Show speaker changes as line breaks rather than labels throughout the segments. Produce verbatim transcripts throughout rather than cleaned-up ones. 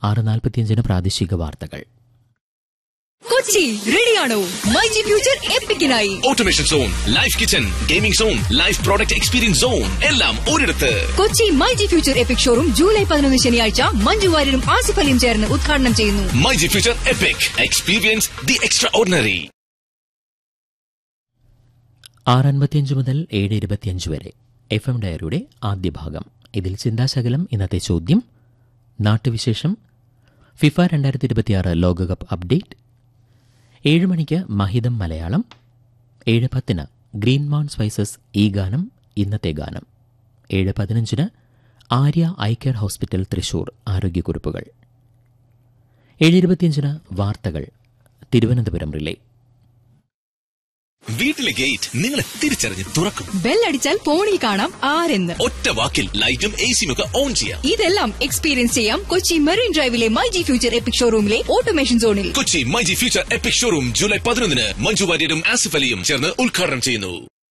ആറ് നാൽപ്പത്തിയഞ്ചിന് പ്രാദേശിക വാർത്തകൾ.
കൊച്ചി റെഡിയാണോ? MyG future എപ്പിക്കിനായി
automation zone, life kitchen, gaming zone, life product experience zone എല്ലാം ഒരിടത്ത്.
Kochi myG future EPIC showroom July പതിനൊന്ന് ശനിയാഴ്ച മഞ്ജു വാര്യരും ആസിഫ് അലിയും ചേർന്ന് ഉദ്ഘാടനം ചെയ്യുന്നു.
MyG future EPIC, experience the extra ordinary.
ആറ് അൻപത്തിയഞ്ച് മുതൽ ഏഴ് ഇരുപത്തിയഞ്ച് വരെ എഫ് എം ഡയറിയുടെ ആദ്യ ഭാഗം. ഇതിൽ ചിന്താശകലം, ഇന്നത്തെ ചോദ്യം, നാട്ടുവിശേഷം, ഫിഫ രണ്ടായിരത്തി ഇരുപത്തിയാറ് ലോകകപ്പ് അപ്ഡേറ്റ്. ഏഴ് മണിക്ക് മഹിതം മലയാളം. ഏഴ് പത്തിന് ഗ്രീൻ മൗണ്ട് സ്പൈസസ് ഈ ഗാനം ഇന്നത്തെ ഗാനം. ഏഴ് പതിനഞ്ചിന് Arya eye care hospital Thrissur ആരോഗ്യക്കുറിപ്പുകൾ. ഏഴ് ഇരുപത്തിയഞ്ചിന് വാർത്തകൾ തിരുവനന്തപുരം റിലേ.
വീട്ടിലെ ഗേറ്റ് നിങ്ങളെ തിരിച്ചറിഞ്ഞ് തുറക്കും.
ബെല്ലടിച്ചാൽ ഫോണിൽ കാണാം ആരെന്ന്.
ഒറ്റ വാക്കിൽ ലൈറ്റും എ സിയും ഒക്കെ ഓൺ ചെയ്യാം.
ഇതെല്ലാം എക്സ്പീരിയൻസ് ചെയ്യാം Kochi marine ഡ്രൈവിലെ myG future EPIC ഷോറൂമിലെ automation സോണിൽ.
Kochi myG future EPIC showroom July പതിനൊന്നിന് മഞ്ജു വാര്യരും ആസിഫ് അലിയും ചേർന്ന് ഉദ്ഘാടനം ചെയ്യുന്നു.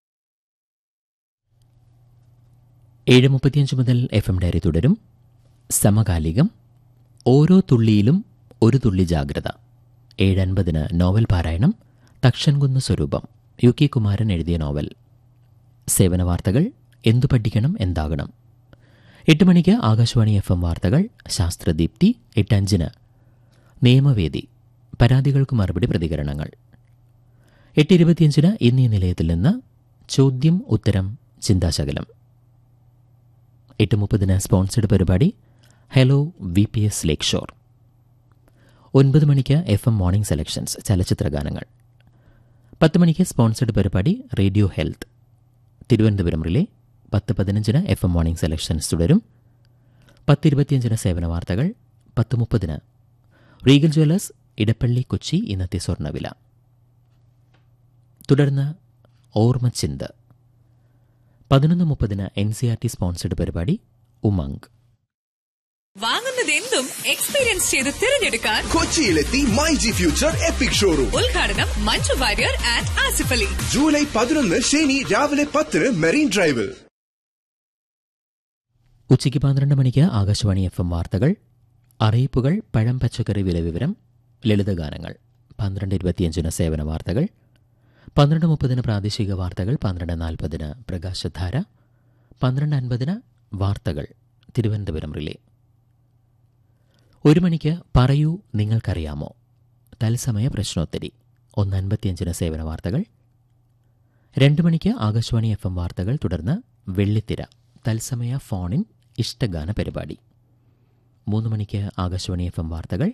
ഏഴ് മുപ്പത്തിയഞ്ച് മുതൽ എഫ് എം ഡയറി തുടരും. സമകാലികം, ഓരോ തുള്ളിയിലും ഒരു തുള്ളി ജാഗ്രത. ഏഴ് അൻപതിന് നോവൽ പാരായണം, തക്ഷൻകുന്ന് സ്വരൂപം, യു കെ കുമാരൻ എഴുതിയ നോവൽ. സേവന വാർത്തകൾ, എന്തു പഠിക്കണം എന്താകണം. എട്ട് മണിക്ക് ആകാശവാണി എഫ് എം വാർത്തകൾ, ശാസ്ത്രദീപ്തി. എട്ട് അഞ്ചിന് നിയമവേദി, പരാതികൾക്ക് മറുപടി, പ്രതികരണങ്ങൾ. എട്ട് ഇരുപത്തിയഞ്ചിന് ഇന്നീ നിലയത്തിൽ നിന്ന് ചോദ്യം ഉത്തരം ചിന്താശകലം. എട്ട് മുപ്പതിന് സ്പോൺസർഡ് പരിപാടി ഹലോ വി പി എസ് ലേക്ക് ഷോർ. ഒൻപത് മണിക്ക് എഫ് എം മോർണിംഗ് സെലക്ഷൻസ് ചലച്ചിത്രഗാനങ്ങൾ. പത്ത് മണിക്ക് സ്പോൺസർഡ് പരിപാടി റേഡിയോ ഹെൽത്ത് തിരുവനന്തപുരം റിലേ. പത്ത് പതിനഞ്ചിന് എഫ് എം മോർണിംഗ് സെലക്ഷൻസ് തുടരും. പത്ത് ഇരുപത്തിയഞ്ചിന് സേവന വാർത്തകൾ. പത്ത് മുപ്പതിന് റീഗൽ ജ്വല്ലേഴ്സ് ഇടപ്പള്ളി കൊച്ചി ഇന്നത്തെ സ്വർണ്ണവില. തുടർന്ന് ഓർമ്മച്ചിന്ത്. പതിനൊന്ന് മുപ്പതിന് N C R T sponsored പരിപാടി ഉമംഗ്.
വാങ്ങുന്നതെന്തും എക്സ്പീരിയൻസ് ചെയ്ത് തിരഞ്ഞെടുക്കാൻ
കൊച്ചിയിലെത്തി മൈജി ഫ്യൂച്ചർ എപ്പിക് ഷോറൂം.
ഉദ്ഘാടനം മഞ്ജു വാര്യർ ആൻഡ് ആസിഫ് അലി.
ജൂലൈ പതിനൊന്ന് ശനി രാവിലെ പത്തിന് മെറീൻ ഡ്രൈവിൽ.
ഉച്ചയ്ക്ക് പന്ത്രണ്ട് മണിക്ക് ആകാശവാണി എഫ് എം വാർത്തകൾ, അറിയിപ്പുകൾ, പഴം പച്ചക്കറി വില വിവരം, ലളിതഗാനങ്ങൾ. പന്ത്രണ്ട് ഇരുപത്തിയഞ്ചിന് സേവന വാർത്തകൾ. പന്ത്രണ്ട് മുപ്പതിന് പ്രാദേശിക വാർത്തകൾ. പന്ത്രണ്ട് നാൽപ്പതിന് പ്രകാശധാര. പന്ത്രണ്ട് അൻപതിന് വാർത്തകൾ തിരുവനന്തപുരം റിലേ. ഒരു മണിക്ക് പറയൂ നിങ്ങൾക്കറിയാമോ, തത്സമയ പ്രശ്നോത്തരി. ഒന്ന് അൻപത്തിയഞ്ചിന് സേവന വാർത്തകൾ. രണ്ട് മണിക്ക് ആകാശവാണി എഫ് എം വാർത്തകൾ. തുടർന്ന് വെള്ളിത്തിര, തത്സമയ ഫോണിൻ ഇഷ്ടഗാന പരിപാടി. മൂന്ന് മണിക്ക് ആകാശവാണി എഫ് എം വാർത്തകൾ.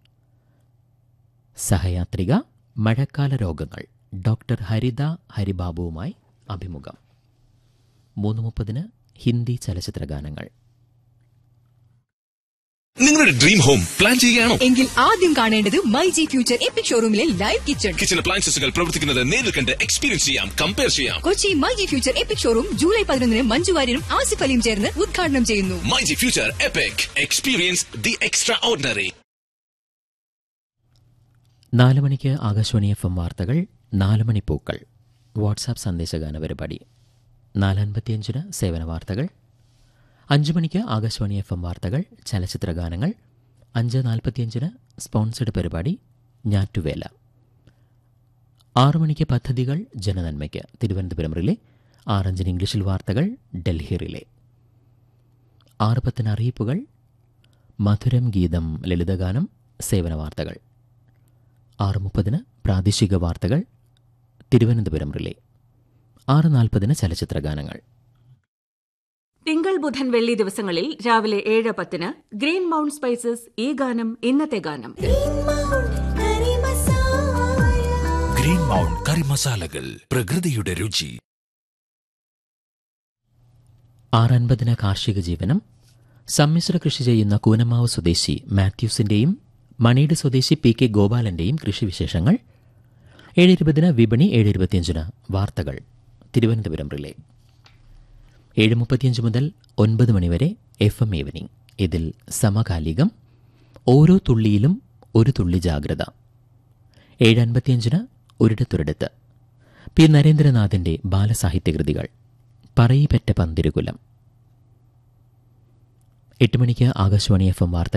സഹയാത്രിക, മഴക്കാല രോഗങ്ങൾ, ഡോക്ടർ ഹരിത ഹരിബാബുവുമായി അഭിമുഖം. മൂന്ന് മുപ്പതിന് ഹിന്ദി ചലച്ചിത്രഗാനങ്ങൾ.
നിങ്ങളുടെ ഡ്രീം ഹോം പ്ലാൻ ചെയ്യുകയാണോ?
എങ്കിൽ ആദ്യം കാണേണ്ടത് myG future EPIC ഷോറൂമിലെ live kitchen.
Kitchen അപ്ലയൻസസുകൾ പ്രവർത്തിക്കുന്നത് നേരിൽ കണ്ട് എക്സ്പീരിയൻസ് ചെയ്യാം, കമ്പയർ ചെയ്യാം.
Kochi myG future EPIC showroom July പതിനൊന്നിന് മഞ്ജു വാര്യരും ആസിഫ് അലിയും ചേർന്ന് ഉദ്ഘാടനം ചെയ്യുന്നു.
MyG future EPIC, experience the extra ordinary.
നാല് മണിക്ക് ആകാശവാണി എഫ് എം വാർത്തകൾ. നാല് മണി പൂക്കൾ, വാട്സാപ്പ് സന്ദേശഗാന പരിപാടി. നാലൻപത്തിയഞ്ചിന് സേവന വാർത്തകൾ. അഞ്ച് മണിക്ക് ആകാശവാണി എഫ് എം വാർത്തകൾ, ചലച്ചിത്രഗാനങ്ങൾ. അഞ്ച് നാൽപ്പത്തിയഞ്ചിന് സ്പോൺസർഡ് പരിപാടി ഞാറ്റുവേല. ആറു മണിക്ക് പദ്ധതികൾ ജനനന്മയ്ക്ക് തിരുവനന്തപുരം റിലേ. ആറഞ്ചിന് ഇംഗ്ലീഷിൽ വാർത്തകൾ ഡൽഹി റിലേ. ആറ് പത്തിന് അറിയിപ്പുകൾ, മധുരം ഗീതം, ലളിതഗാനം, സേവന വാർത്തകൾ. ആറ് മുപ്പതിന് പ്രാദേശിക വാർത്തകൾ തിരുവനന്തപുരം റിലേ. ആറ് നാൽപ്പതിന് ചലച്ചിത്രഗാനങ്ങൾ.
തിങ്കൾ ബുധൻ വെള്ളി ദിവസങ്ങളിൽ രാവിലെ ഏഴ് പത്തിന് ഗ്രീൻ മൗണ്ട് സ്പൈസസ് ഈ ഗാനം ഇന്നത്തെ ഗാനം.
ഗ്രീൻ മൗണ്ട് കറി മസാലകൾ, പ്രകൃതിയുടെ രുചി.
ആറ് അൻപതിന് കാർഷിക ജീവനം. സമ്മിശ്ര കൃഷി ചെയ്യുന്ന കൂനമാവ് സ്വദേശി മാത്യൂസിന്റെയും മണീട് സ്വദേശി പി കെ ഗോപാലന്റെയും കൃഷിവിശേഷങ്ങൾ. ഏഴ് ഇരുപതിന് വിപണി. ഏഴ് ഇരുപത്തിയഞ്ചിന് വാർത്തകൾ തിരുവനന്തപുരം റിലേ. ഏഴ് മുപ്പത്തിയഞ്ച് മുതൽ ഒൻപത് മണിവരെ എഫ് എം ഈവനിംഗ്. ഇതിൽ സമകാലികം, ഓരോ തുള്ളിയിലും ഒരു തുള്ളി ജാഗ്രത. ഏഴ് അൻപത്തിയഞ്ചിന് ഒരിടത്തൊരിടത്ത് പി നരേന്ദ്രനാഥിന്റെ ബാലസാഹിത്യകൃതികൾ, പറയിപ്പറ്റ പന്തിരുകുലം. എട്ട് മണിക്ക് ആകാശവാണി എഫ് എം വാർത്തകൾ.